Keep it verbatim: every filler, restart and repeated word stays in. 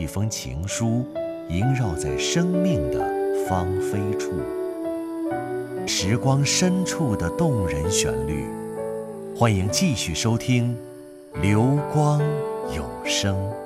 一封情书，萦绕在生命的芳菲处，时光深处的动人旋律。欢迎继续收听流光有声。